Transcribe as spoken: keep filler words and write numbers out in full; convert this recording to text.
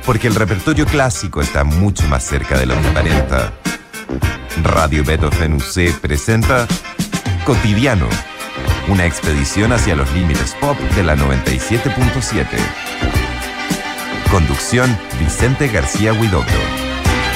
Porque el repertorio clásico está mucho más cerca de lo que aparenta. Radio Beethoven U C presenta Cotidiano, una expedición hacia los límites pop de la noventa y siete punto siete. Conducción: Vicente García Huidobro.